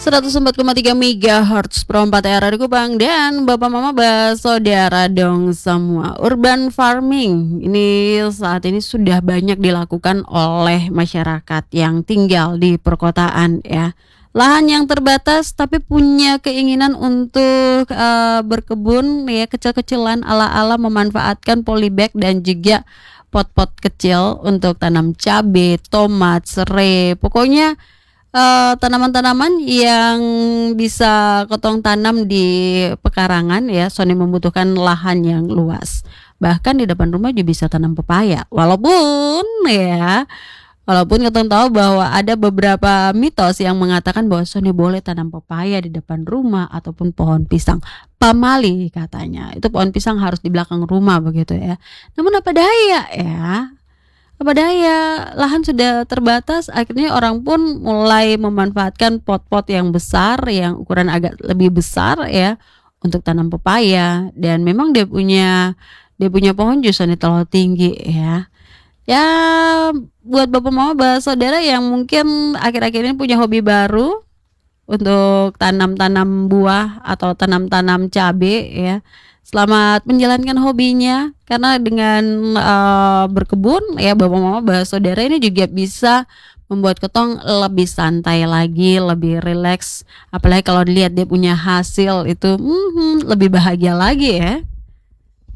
104,3 MHz Pro 4 era di Kupang. Dan Bapak Mama Saudara dong semua, urban farming ini saat ini sudah banyak dilakukan oleh masyarakat yang tinggal di perkotaan ya. Lahan yang terbatas tapi punya keinginan untuk berkebun ya, kecil-kecilan ala-ala memanfaatkan polybag dan juga pot-pot kecil untuk tanam cabai, tomat, serai. Pokoknya tanaman-tanaman yang bisa ketong tanam di pekarangan ya, Sony membutuhkan lahan yang luas. Bahkan di depan rumah juga bisa tanam pepaya. Walaupun ketong tahu bahwa ada beberapa mitos yang mengatakan bahwa Sony boleh tanam pepaya di depan rumah ataupun pohon pisang. Pamali katanya, itu pohon pisang harus di belakang rumah begitu ya. Namun apa daya, lahan sudah terbatas, akhirnya orang pun mulai memanfaatkan pot-pot yang besar, yang ukuran agak lebih besar ya, untuk tanam pepaya. Dan memang dia punya pohon justru nih terlalu tinggi ya. Ya, buat Bapak Mama Saudara yang mungkin akhir-akhir ini punya hobi baru untuk tanam-tanam buah atau tanam-tanam cabai ya. Selamat menjalankan hobinya, karena dengan berkebun ya Bapak Mama Saudara ini juga bisa membuat ketong lebih santai lagi, lebih rileks. Apalagi kalau dilihat dia punya hasil itu lebih bahagia lagi ya.